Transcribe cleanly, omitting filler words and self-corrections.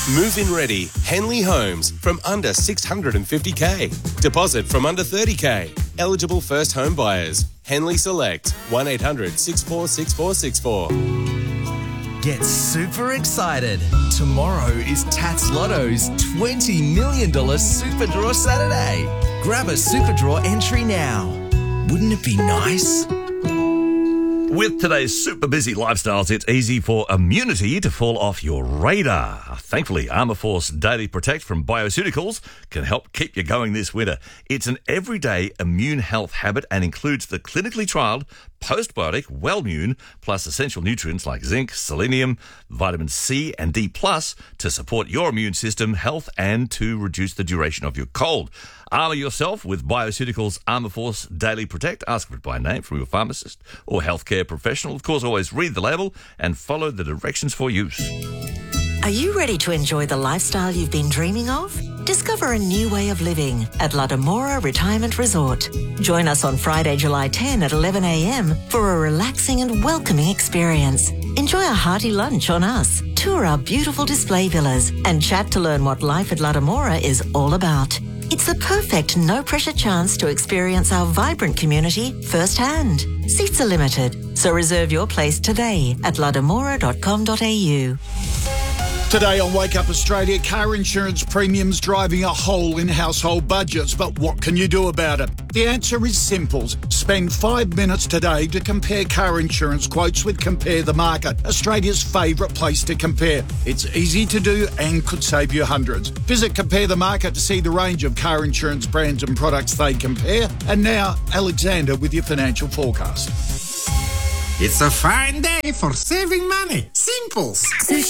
Move-in ready. Henley Homes from under $650K. Deposit from under $30K. Eligible first home buyers. Henley Select. 1-800-646464. Get super excited. Tomorrow is Tats Lotto's $20 million Super Draw Saturday. Grab a Super Draw entry now. Wouldn't it be nice? With today's super busy lifestyles, it's easy for immunity to fall off your radar. Thankfully, Armour Force Daily Protect from Bioceuticals can help keep you going this winter. It's an everyday immune health habit and includes the clinically trialled postbiotic Wellmune, plus essential nutrients like zinc, selenium, vitamin C and D+, to support your immune system health and to reduce the duration of your cold. Armour yourself with Bioceuticals Armour Force Daily Protect. Ask for it by name from your pharmacist or healthcare professional. Of course, always read the label and follow the directions for use. Are you ready to enjoy the lifestyle you've been dreaming of? Discover a new way of living at Ladamora Retirement Resort. Join us on Friday, July 10 at 11 a.m. for a relaxing and welcoming experience. Enjoy a hearty lunch on us, tour our beautiful display villas, and chat to learn what life at Ladamora is all about. It's the perfect no-pressure chance to experience our vibrant community firsthand. Seats are limited, so reserve your place today at ladamora.com.au. Today on Wake Up Australia, car insurance premiums driving a hole in household budgets. But what can you do about it? The answer is simple. Spend 5 minutes today to compare car insurance quotes with Compare the Market, Australia's favourite place to compare. It's easy to do and could save you hundreds. Visit Compare the Market to see the range of car insurance brands and products they compare. And now, Alexander with your financial forecast. It's a fine day for saving money. Simple.